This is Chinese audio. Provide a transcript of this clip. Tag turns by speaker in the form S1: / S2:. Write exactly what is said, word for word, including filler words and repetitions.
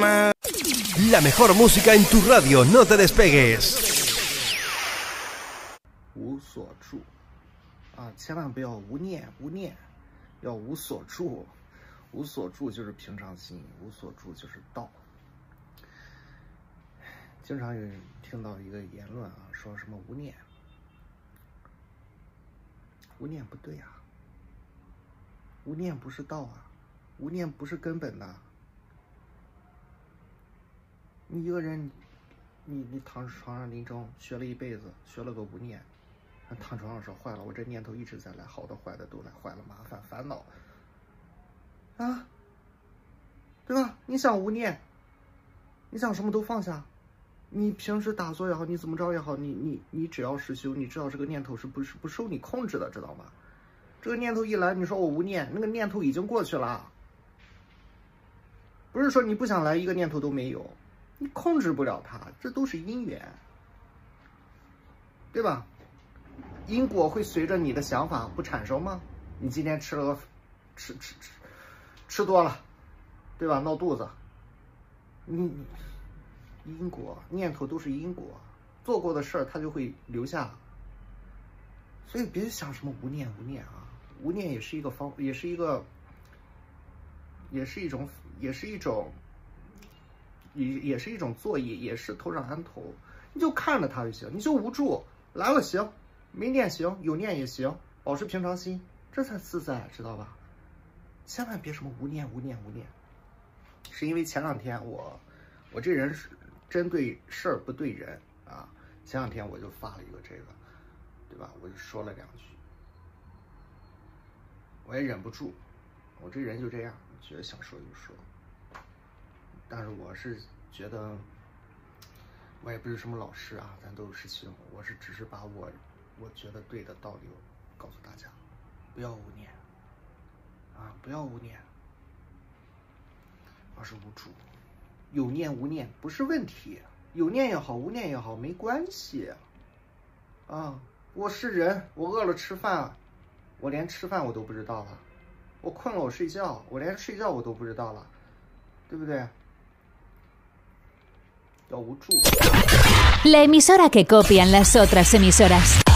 S1: La mejor música en tu radio, no te despegues.
S2: 无所住啊，千万不要无念，无念，要无所住。无所住就是平常心，无所住就是道。经常有人听到一个言论啊，说什么无念，无念不对啊，无念不是道啊，无念不是根本的。你一个人，你你躺床上临终学了一辈子，学了个无念，躺床上说坏了，我这念头一直在来，好的坏的都来，坏了麻烦烦恼啊，对吧？你想无念，你想什么都放下，你平时打坐也好，你怎么着也好，你你你只要是修，你知道这个念头是不是不受你控制的，知道吗？这个念头一来，你说我无念，那个念头已经过去了，不是说你不想来，一个念头都没有。你控制不了它，这都是因缘，对吧？因果会随着你的想法不产生吗？你今天吃了个吃吃吃吃多了，对吧？闹肚子，你因果念头都是因果，做过的事儿它就会留下。所以别想什么无念无念啊，无念也是一个方，也是一个，也是一种，也是一种。也也是一种作业，也是头上安头，你就看着它就行，你就无助，来了行，没念行，有念也行，保持平常心，这才自在，知道吧？千万别什么无念无念无念，是因为前两天我我这人是针对事儿不对人啊，前两天我就发了一个这个，对吧？我就说了两句，我也忍不住，我这人就这样，觉得想说就说。但是我是觉得，我也不是什么老师啊，咱都有事情，我是只是把我我觉得对的道理告诉大家，不要无念啊，不要无念，而是无助。有念无念不是问题，有念也好，无念也好，没关系啊。我是人，我饿了吃饭，我连吃饭我都不知道了；我困了我睡觉，我连睡觉我都不知道了，对不对？
S3: La emisora que copian las otras emisoras.